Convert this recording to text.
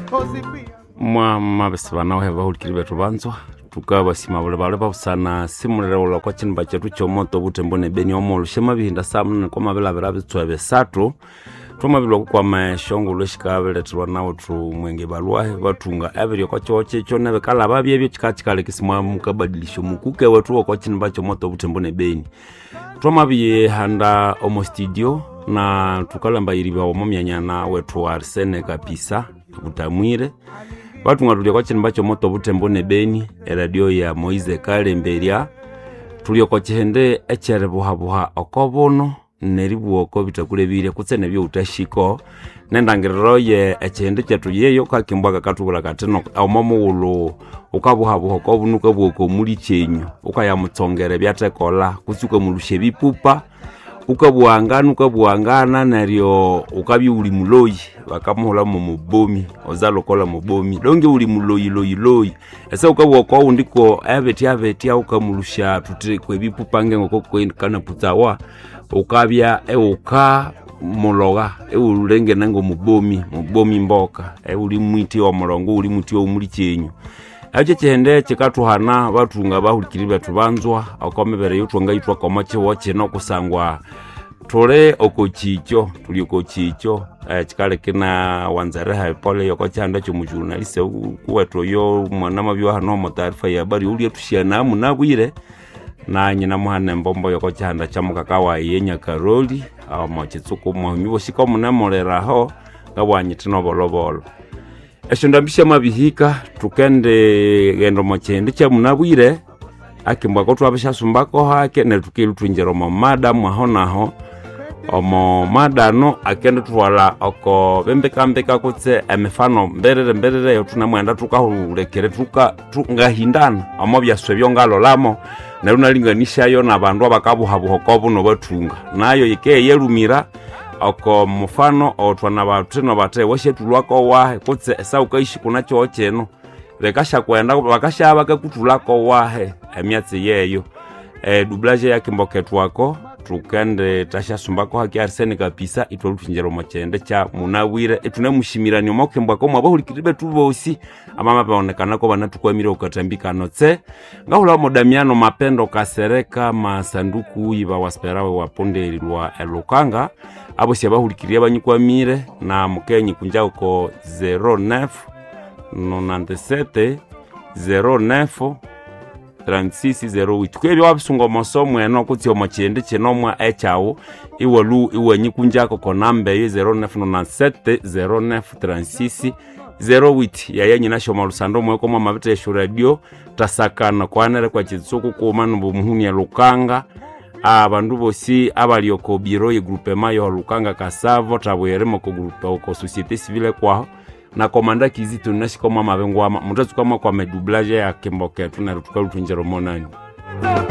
mabesibana oheva hulikiri betu banzwa tukabasima bale babusana simulero la kwa chinba chetu chomoto butembo ne beni omolushema bihinda samuna kwa mabela bitswa besatu twamabilo kwa mashongo lweshikabele turwana watu mwenge balwahe batunga abiri kwa choche chone bekala babye byikachikale kisimwa mukabadilisho mukuke watu kwa chinba chomoto butembo ne beni twamabiye handa omo studio na tukalamba iriba omomyanyana wetu Arsene Kapisa butamwire watu ngatulia kwa chinba chomoto butembo ne beni radio ya Moize Kalemberia tulio kwa chihende echere buhabuha okobono neribu oko bitakulebire kutsene byo utashiko nendangiriro ye echende chetu yeyo kakimbwaga katubula kateno omomulo ukabuhabuha okobunuka bwoko muri chenyu ukayamutsongere byatekola kutsuka mulushe bipupa ukabuangana naryo ukabi uli muloyi bakamuhola mu mubomi ozalokola mubomi donge uli muloyi loyi ese ukabwa kwa undiko abeti ukamulusha tuti kwebipupa ngengoko kana putawa ukabya euka muloga ulenge nango mubomi mboka uli mwiti wa mulongo uli muti wa muri cyenyu aje chende chikatuhana batunga bahulikiri betu banzwa akomebere yutwa ngayitwa komache wache no kusangwa tole okochicho tuli okochicho chikale kina wanzareha pole yoko chanda cyo mujurnaliste kuwetro yo mwana mabyo hano mo taarifa ya bari uli tushana munabwire na nyina muhane mbombo yoko chanda chamukakawa yenya Karoli amachitsuko mwanyu shika munamoleraho ngabwanyitino bolobolo eshondambisha mabihika tukende gendo mochende cha munabwire akimbwa ko twabisha sumbako hake ne tukilutwinjero mamada mwahonaho omo madano akende twala oko bembeka kutse emifano mberere yo tunamwenda tukahulekere ngahindana omo byaswe byongalo lamo na lunalinganisha yo nabandu abakabuhabuhokobu no batunga nayo yike yerumira oko mufano otwana bateno bate washetulwako wahe kutse esa ukaishi kunacho cheno bekasha kwenda bakasha bakakutulako wahe emyatsi yeyo doublage yake mboketwako tukende tasha sumbako haki Arsene Kapisa itoluthinjero machende cha munabwire etunemushimirani omokembwako mwabahulikiribe tubosi amama baonekana ko banatukwamira ukatambika notse ngahula modamiano mapendo kasereka masanduku iba wasperawe waponderi lwa elukanga abo siabahulikiria banyikwamire na mukenyi kunjao ko 09 97 09 3608 kwebyo wabisungo mosomo eno kuti omachende chenomwa echawo iwolu iwenyikunjako ko nambe 0997 09 3608 yayenyi nasho malusando mweko mwa mabite radio tasakana kwanere kwa chitsuku kumanu bumuhuni ya Lukanga abandu bosi abalioko biro ye groupement yo Lukanga Kasavo tabweremo ko groupe ko société civile kwa na komanda Kizito nashikoma mabengwa mutatsukama kwa medoublage ya Kimboke tunarutuka lutunjero monani